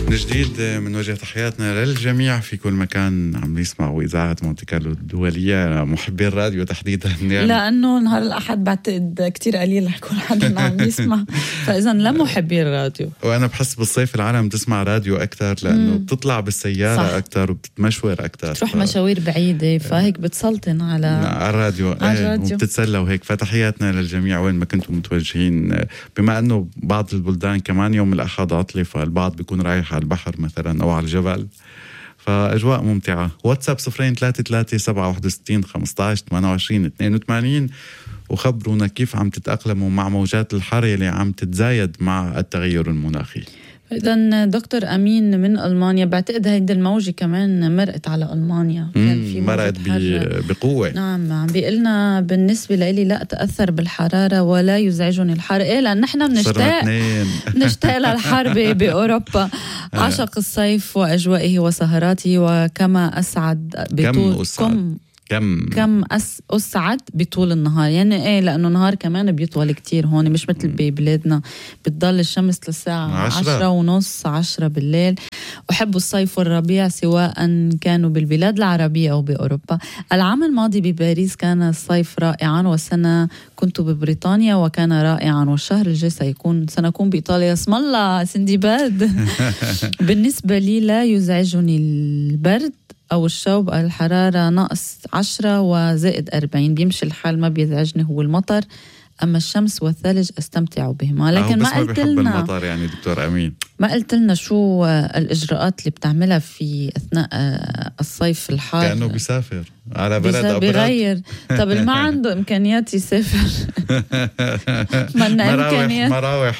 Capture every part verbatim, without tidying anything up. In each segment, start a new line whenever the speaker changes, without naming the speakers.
من جديد بنوجه تحياتنا للجميع في كل مكان عم يسمعوا إذاعة مونتي كارلو الدولية، محبي الراديو تحديدا يعني.
لأنه نهار الأحد بعتقد كتير قليل رح يكون حدا عم يسمع، فإذا لا محبي الراديو.
وأنا بحس بالصيف العالم تسمع راديو أكتر لأنه
مم.
بتطلع بالسيارة أكتر وبتتمشور أكتر،
تروح ف... مشاوير بعيدة، فهيك بتسلطن على
على الراديو,
على الراديو.
وبتتسلى وهيك. فتحياتنا للجميع وين ما كنتم متوجهين، بما أنه بعض البلدان كمان يوم الأحد عطلة، فالبعض بيكون رايح على البحر مثلا أو على الجبل، فأجواء ممتعة. واتساب صفرين ثلاثة ثلاثة سبعة واحد ستين خمسطعش ثمانية وعشرين اثنين وثمانين، وخبرونا كيف عم تتأقلموا مع موجات الحر اللي عم تتزايد مع التغير المناخي.
إذا دكتور أمين من ألمانيا، بعتقد هيدا الموجة كمان مرقت على ألمانيا،
كان في مرقت بقوة.
نعم، عم بيقلنا بالنسبة لي لا أتأثر بالحرارة ولا يزعجني الحر، إيه لأن نحن بنشتاق نشتاق للحر بأوروبا. عشق الصيف وأجوائه وسهراته، وكما أسعد بطول كم
كم
كم أس أسعد بطول النهار، يعني إيه لأنه نهار كمان بيطول كتير هون، مش مثل ببلادنا بتضل الشمس للساعة عشرة, عشرة ونص عشرة بالليل. أحب الصيف والربيع سواء كانوا بالبلاد العربية أو بأوروبا. العام الماضي بباريس كان الصيف رائعا، والسنة كنت ببريطانيا وكان رائعا، والشهر الجاي سيكون سنكون بإيطاليا. اسم الله سندباد. بالنسبة لي لا يزعجني البرد أو الشوب، الحرارة ناقص عشرة وزائد أربعين بيمشي الحال، ما بيزعجني هو المطر، أما الشمس والثلج أستمتع بهما. لكن ما قلت لنا
المطر يعني دكتور أمين،
ما قلت لنا شو الإجراءات اللي بتعملها في أثناء الصيف الحار.
كأنه بيسافر على بلد أبرد
بيغير. طب اللي ما عنده إمكانيات يسافر
منا إمكانيات مراوح.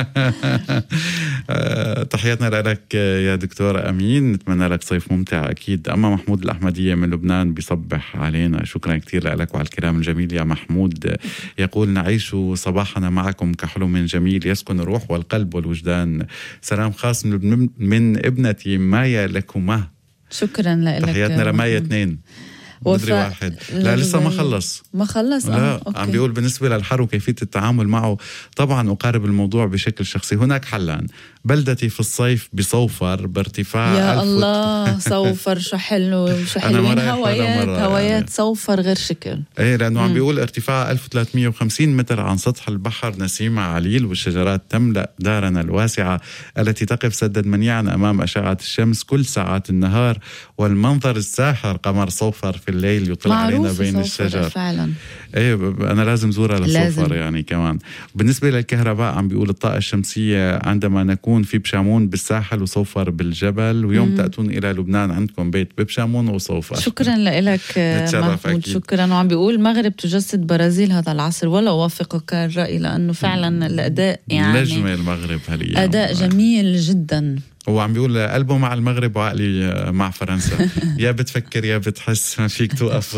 تحياتنا لك يا دكتور أمين، نتمنى لك صيف ممتع أكيد. أما محمود الأحمدية من لبنان بيصبح علينا، شكرا كتير لك وعلى الكلام الجميل يا محمود. يقول نعيش صباحنا معكم كحلم جميل يسكن الروح والقلب والوجدان. سلام خاص من, من ابنتي مايا لكما.
شكرا لك.
تحياتنا لمايا اثنين مدري واحد. لا لسه ما خلص
ما خلص
لا
آه.
عم بيقول بالنسبة للحر وكيفية التعامل معه. طبعا أقارب الموضوع بشكل شخصي، هناك حلان. بلدتي في الصيف بصوفر بارتفاع
يا الله صوفر شو حلو شو حلوين هوايات هوايات يعني. صوفر غير شكل
ايه لأنه مم. عم بيقول ارتفاع ألف وثلاثمية وخمسين متر عن سطح البحر، نسيم عليل، والشجرات تملأ دارنا الواسعة التي تقف سدا منيعا أمام أشعة الشمس كل ساعات النهار، والمنظر الساحر قمر صوفر في الليل يطلع علينا بين الشجر.
فعلا
ايه أنا لازم زورها للصوفر يعني. كمان بالنسبة للكهرباء عم بيقول الطاقة الشمسية عندما نكون في بشامون بالساحل وصوفر بالجبل، ويوم مم. تأتون إلى لبنان عندكم بيت ببشامون وصوفر.
شكرا لك محمود، شكرا. وعم بيقول المغرب تجسد برازيل هذا العصر، ولا أوافقك الرأي لأنه فعلا الأداء يعني
نجم المغرب هالأيام
أداء جميل جدا.
هو عم بيقول قلبه مع المغرب وعقلي مع فرنسا. يا بتفكر يا بتحس، ما فيك توقف.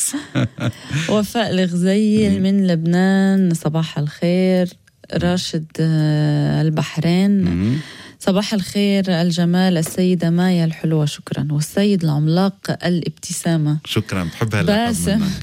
وفاء الغزيل من لبنان، صباح الخير. راشد البحرين، صباح الخير الجمال السيدة مايا الحلوة، شكرا. والسيد العملاق الابتسامة،
شكرا. بحب هاللقب منك.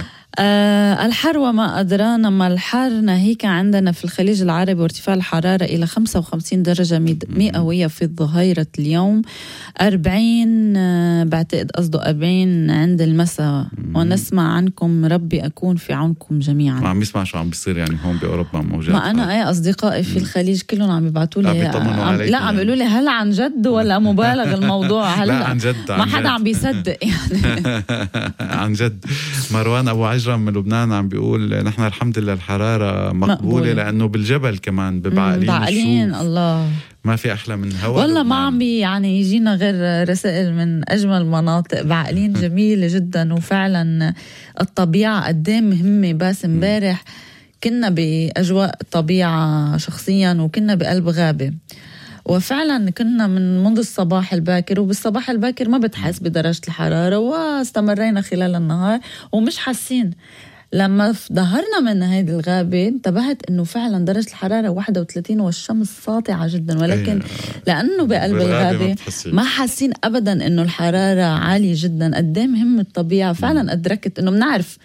آه الحر وما أدرانا ما الحر، ناهيك عندنا في الخليج العربي وارتفاع الحرارة إلى خمسة وخمسين درجة مئوية في الظهيرة اليوم، أربعين آه بعتقد قصده أربعين عند المساء. ونسمع عنكم، ربي أكون في عونكم جميعا.
ما عم يسمع شو عم بيصير يعني هون بأوروبا موجات.
ما أنا أي أصدقائي في الخليج كلهم عم يبعتوا لي عم لا عم يقولوا لي هل عن جد ولا مبالغ الموضوع؟ هل
لا عن جد،
ما حدا عم بيصدق يعني.
عن جد. مروان أبو عجرم من لبنان عم بيقول نحن الحمد لله الحرارة مقبولة, مقبولة. لأنه بالجبل كمان ببعقلين
الله
ما في أحلى من هواء
والله. ما عم بي يعني يجينا غير رسائل من أجمل مناطق بعقلين. جميلة جدا، وفعلا الطبيعة قدام مهمة. بس امبارح كنا بأجواء طبيعة شخصيا، وكنا بقلب غابة، وفعلا كنا من منذ الصباح الباكر، وبالصباح الباكر ما بتحس بدرجة الحرارة، واستمرينا خلال النهار ومش حاسين. لما ظهرنا من هذه الغابة انتبهت انه فعلا درجة الحرارة واحد وثلاثين والشمس ساطعة جدا، ولكن لانه بقلب الغابة ما حاسين ابدا انه الحرارة عالية جدا. قدام مهم الطبيعة. فعلا ادركت انه بنعرف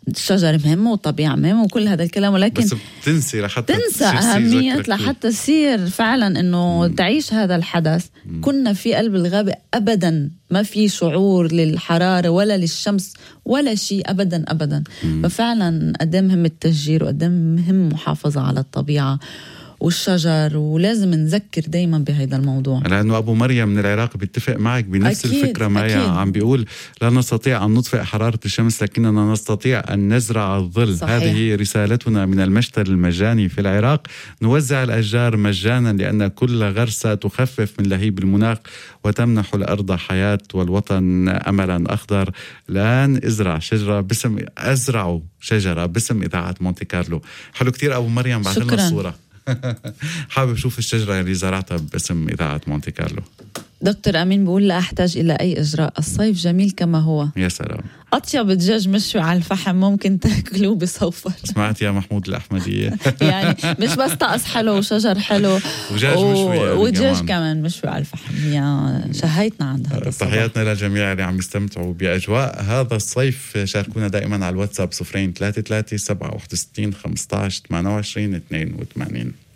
الشجر مهم والطبيعة مهم وكل هذا الكلام، ولكن
بس بتنسي لحتى
تنسى أهمية لحتى تصير فعلا إنه مم. تعيش هذا الحدث. مم. كنا في قلب الغابة أبدا ما في شعور للحرارة ولا للشمس ولا شيء أبدا أبدا. مم. ففعلا قدام مهم التشجير وقدام مهم محافظة على الطبيعة والشجر، ولازم نذكر دايما بهذا الموضوع.
لأنه أبو مريم من العراق بيتفق معك بنفس أكيد الفكرة معي، عم بيقول لا نستطيع أن نطفئ حرارة الشمس لكننا نستطيع أن نزرع الظل. صحيح. هذه رسالتنا من المشتل المجاني في العراق، نوزع الأشجار مجانا لأن كل غرسة تخفف من لهيب المناخ وتمنح الأرض حياة والوطن أملا أخضر. الآن ازرع شجرة باسم أزرعوا شجرة باسم إذاعة مونتي كارلو. حلو كتير أبو مريم، بعث لنا الصورة. حابب أشوف الشجرة اللي زرعتها باسم إذاعة مونتي كارلو.
دكتور أمين بيقول لا أحتاج إلى أي إجراء، الصيف جميل كما هو.
يا سلام.
أطيب دجاج مشوي على الفحم ممكن تاكلوه بصوفر.
سمعت يا محمود الأحمدية؟
يعني مش بس طقس حلو وشجر حلو
ودجاج مشوي
ودجاج كمان. كمان مشوي على الفحم. يا شهيتنا عند هذا الصباح.
تحياتنا للجميع اللي عم يستمتعوا بأجواء هذا الصيف. شاركونا دائما على الواتساب صفرين ثلاثة ثلاثة سبعة واحد ستين خمسة عشر ثمانية وعشرين اثنين وثمانين.